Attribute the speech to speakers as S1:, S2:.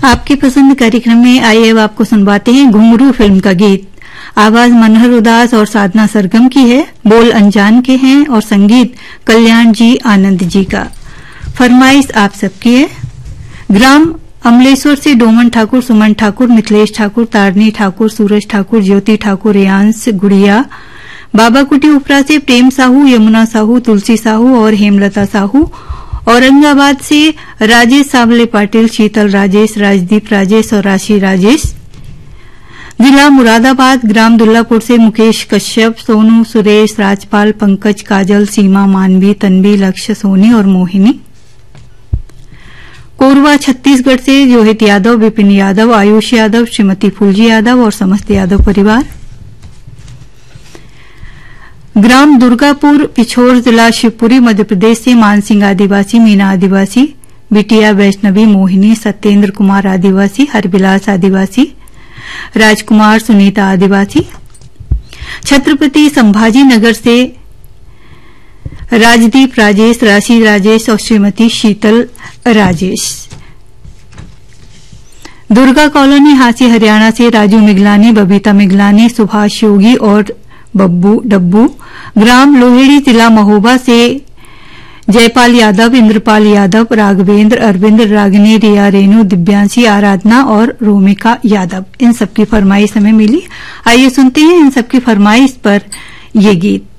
S1: आपकी पसंद कार्यक्रम में आइए अब आपको सुनवाते हैं घुंघरू फिल्म का गीत। आवाज मनोहर उदास और साधना सरगम की है, बोल अनजान के हैं और संगीत कल्याण जी आनंद जी का। फरमाइश आप सबकी है। ग्राम अमलेश्वर से डोमन ठाकुर, सुमन ठाकुर, मिथिलेश ठाकुर, तारनी ठाकुर, सूरज ठाकुर, ज्योति ठाकुर, रेयांश गुड़िया। बाबा कुटी उपरा से प्रेम साहू, यमुना साहू, तुलसी साहू और हेमलता साहू। औरंगाबाद से राजेश सावले पाटिल, शीतल राजेश, राजदीप राजेश और राशि राजेश। जिला मुरादाबाद ग्राम दुल्लापुर से मुकेश कश्यप, सोनू, सुरेश, राजपाल, पंकज, काजल, सीमा, मानवी, तन्वी, लक्ष्य, सोनी और मोहिनी। कोरबा छत्तीसगढ़ से रोहित यादव, विपिन यादव, आयुष यादव, श्रीमती फूलजी यादव और समस्त यादव परिवार। ग्राम दुर्गापुर पिछोर, जिला शिवपुरी, मध्य प्रदेश से मानसिंह आदिवासी, मीना आदिवासी, बिटिया वैष्णवी, मोहिनी, सत्येंद्र कुमार आदिवासी, हरबिलास आदिवासी, राजकुमार, सुनीता आदिवासी। छत्रपति संभाजी नगर से राजदीप राजेश, राशि राजेश और श्रीमती शीतल राजेश। दुर्गा कॉलोनी हांसी हरियाणा से राजू मिगलानी, बबीता मिगलानी, सुभाष योगी और बब्बू डब्बू। ग्राम लोहेड़ी, जिला महोबा से जयपाल यादव, इंद्रपाल यादव, राघवेंद्र, अरविंद, रागिनी, रिया, रेणु, दिव्यांशी, आराधना और रोमिका यादव। इन सबकी फरमाइश हमें मिली। आइए सुनते हैं इन सबकी फरमाइश पर ये गीत।